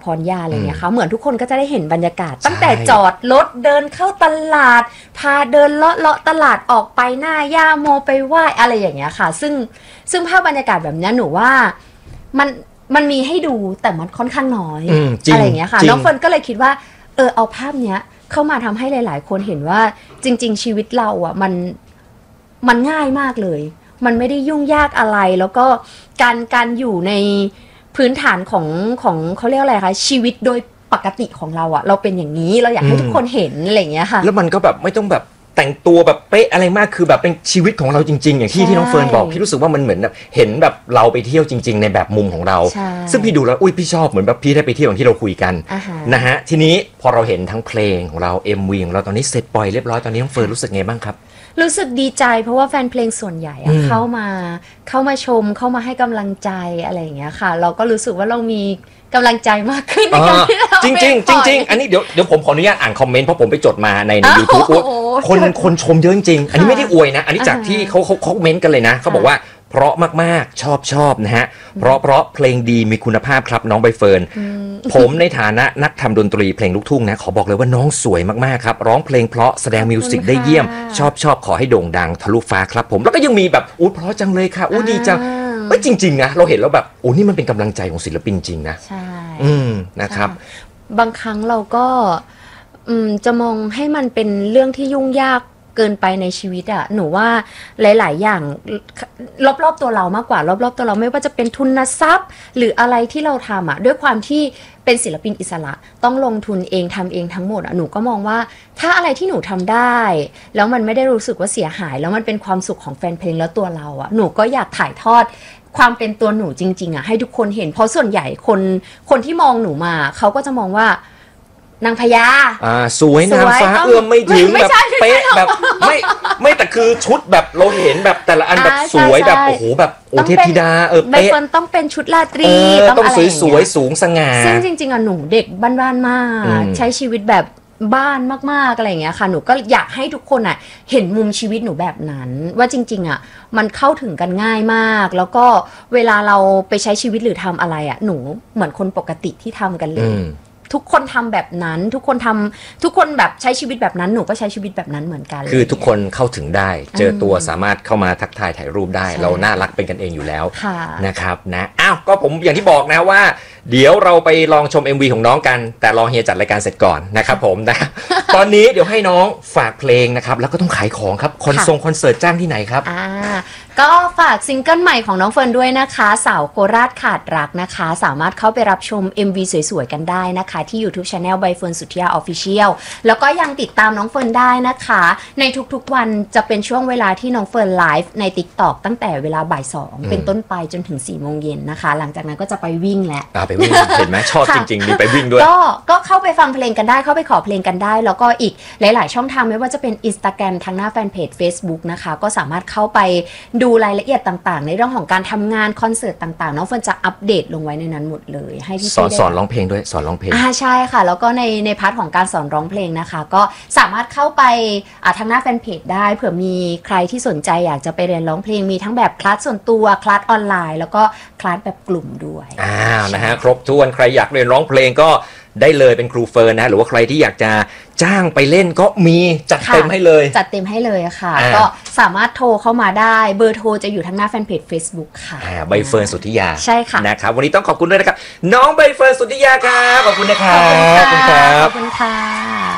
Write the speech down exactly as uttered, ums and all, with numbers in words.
พรยาอะไรเงี้ยค่ะเหมือนทุกคนก็จะได้เห็นบรรยากาศตั้งแต่จอดรถเดินเข้าตลาดพาเดินเลาะเลาะตลาดออกไปหน้าย่าโมไปไหว้อะไรอย่างเงี้ยค่ะซึ่งซึ่งภาพบรรยากาศแบบนี้หนูว่ามันมันมีให้ดูแต่มันค่อนข้างน้อยออะไรอย่างเงี้ยค่ะน้องเฟิร์นก็เลยคิดว่าเออเอาภาพเนี้ยเข้ามาทำให้หลายๆคนเห็นว่าจริงๆชีวิตเราอ่ะมันมันง่ายมากเลยมันไม่ได้ยุ่งยากอะไรแล้วก็การการอยู่ในพื้นฐานของของเขาเรียกอะไรคะชีวิตโดยปกติของเราอะเราเป็นอย่างนี้เราอยากให้ทุกคนเห็นอะไรอย่างเงี้ยค่ะแล้วมันก็แบบไม่ต้องแบบแต่งตัวแบบเป๊ะอะไรมากคือแบบเป็นชีวิตของเราจริงๆอย่างที่ที่น้องเฟิร์นบอกพี่รู้สึกว่ามันเหมือนแบบเห็นแบบเราไปเที่ยวจริงๆในแบบมุมของเราซึ่งพี่ดูแล้วอุ้ยพี่ชอบเหมือนแบบพี่ได้ไปเที่ยวอย่างที่เราคุยกันนะฮะทีนี้พอเราเห็นทั้งเพลงของเรา เอ็ม วี ของเราตอนนี้เสร็จปล่อยเรียบร้อยตอนนี้น้องเฟิร์นรู้สึกไงบ้างครับรู้สึกดีใจเพราะว่าแฟนเพลงส่วนใหญ่เข้ามาเข้ามาชมเข้ามาให้กำลังใจอะไรอย่างเงี้ยค่ะเราก็รู้สึกว่าเรามีกำลังใจมากขึ้นในการที่เราจริงจริงจริงจริงอันนี้เดี๋ยวเดี๋ยวผมขออนุญาตอ่านคอมเมนต์เพราะผมไปจดมาในใน ยูทูบ คนคนชมเยอะจริงอันนี้ไม่ได้อวยนะอันนี้จากที่เขาเขาเขาเม้นต์กันเลยนะเขาบอกว่าเพราะมากๆชอบชอบนะฮะเพราะเพราะเพลงดีมีคุณภาพครับน้องใบเฟิร์นผมในฐานะนักทำดนตรีเพลงลูกทุ่งนะขอบอกเลยว่าน้องสวยมากๆครับร้องเพลงเพราะแสดงมิวสิกได้เยี่ยมชอบชอบขอให้โด่งดังทะลุฟ้าครับผมแล้วก็ยังมีแบบอู้เพราะจังเลยค่ะอู้ดีจังเอ้ยจริงๆนะเราเห็นแล้วแบบโอ้นี่มันเป็นกำลังใจของศิลปินจริงนะใช่อืมนะครับบางครั้งเราก็อืมจะมองให้มันเป็นเรื่องที่ยุ่งยากเกินไปในชีวิตอะหนูว่าหลายๆอย่างรอบๆตัวเรามากกว่ารอบๆตัวเราไม่ว่าจะเป็นทุนทรัพย์หรืออะไรที่เราทำอะด้วยความที่เป็นศิลปินอิสระต้องลงทุนเองทำเองทั้งหมดอะหนูก็มองว่าถ้าอะไรที่หนูทำได้แล้วมันไม่ได้รู้สึกว่าเสียหายแล้วมันเป็นความสุขของแฟนเพลงแล้วตัวเราอะหนูก็อยากถ่ายทอดความเป็นตัวหนูจริงๆอะให้ทุกคนเห็นเพราะส่วนใหญ่คนคนที่มองหนูมาเขาก็จะมองว่านางพญาอ่าสวยนางฟ้าเอื้อมไม่ถึงแบบเป๊ะแบบไม่ไม่แต่คือชุดแบบเราเห็นแบบแต่ละอันแบบสวยแบบโอ้โหแบบโอเทพธิดาเออเป๊ะต้องเป็นชุดราตรีต้องสวยสวยสูงสง่าซึ่งจริงๆอ่ะหนูเด็กบ้านๆมากใช้ชีวิตแบบบ้านมากๆอะไรอย่างเงี้ยค่ะหนูก็อยากให้ทุกคนอ่ะเห็นมุมชีวิตหนูแบบนั้นว่าจริงๆอ่ะมันเข้าถึงกันง่ายมากแล้วก็เวลาเราไปใช้ชีวิตหรือทำอะไรอ่ะหนูเหมือนคนปกติที่ทำกันเลยทุกคนทำแบบนั้นทุกคนทำทุกคนแบบใช้ชีวิตแบบนั้นหนูก็ใช้ชีวิตแบบนั้นเหมือนกันคือทุกคนเข้าถึงได้เจอตัวสามารถเข้ามาทักทายถ่ายรูปได้เราน่ารักเป็นกันเองอยู่แล้วนะครับนะอ้าวก็ผมอย่างที่บอกนะว่าเดี๋ยวเราไปลองชม เอ็ม วี ของน้องกันแต่รอเฮียจัดรายการเสร็จก่อนนะครับผมนะตอนนี้เดี๋ยวให้น้องฝากเพลงนะครับแล้วก็ต้องขายของครับคอนเสิร์ตคอนเสิร์ตจ้างที่ไหนครับอ่าก็ฝากซิงเกิลใหม่ของน้องเฟิร์นด้วยนะคะสาวโคราชขาดรักนะคะสามารถเข้าไปรับชม เอ็ม วี สวยๆกันได้นะคะที่ YouTube Channel ใบเฟิร์นสุทธิยา Official แล้วก็ยังติดตามน้องเฟิร์นได้นะคะในทุกๆวันจะเป็นช่วงเวลาที่น้องเฟิร์นไลฟ์ใน TikTok ตั้งแต่เวลาบ่ายสองเป็นต้นไปจนถึงสี่โมงเย็นนะคะหลังจากนั้นก็จะไปวิ่งแล้วอ่าไปวิ่งเห็นไหมชอบจริงๆมีไปวิ่งด้วยก็ก็เข้าไปฟังเพลงกันได้เข้าไปขอเพลงกันได้แล้วก็อีกหลายๆช่องทางไม่ว่าจะเป็น Instagram ทางหน้าแฟนเพจ Facebook นะคะก็สามารถเข้าไปดูรายละเอียดต่างๆในเรื่องของการทำงานคอนเสิร์ตต่างๆน้องเฟิร์นจะอัปเดตลงไว้ในนั้นหมดเลยให้พี่สอนสอนร้องเพลงด้วยสอนร้องเพลงอ่าใช่ค่ะแล้วก็ในในพาร์ทของการสอนร้องเพลงนะคะก็สามารถเข้าไปอ่าทางหน้าแฟนเพจได้เผื่อมีใครที่สนใจอยากจะไปเรียนร้องเพลงมีทั้งแบบคลาสส่วนตัวคลาสออนไลน์แล้วก็คลาสแบบกลุ่มด้วยอ้าวนะฮะครบถ้วนใครอยากเรียนร้องเพลงก็ได้เลยเป็นครูเฟิร์นนะหรือว่าใครที่อยากจะจ้างไปเล่นก็มีจัดเต็มให้เลยจัดเต็มให้เลยค่ะก็สามารถโทรเข้ามาได้เบอร์โทรจะอยู่ทางหน้าแฟนเพจ Facebook ค่ะใบเฟิร์นสุทธิยาใช่ค่ะนะครับวันนี้ต้องขอบคุณด้วยนะครับน้องใบเฟิร์นสุทธิยาครับขอบคุณนะครับขอบคุณค่ะขอบคุณค่ะ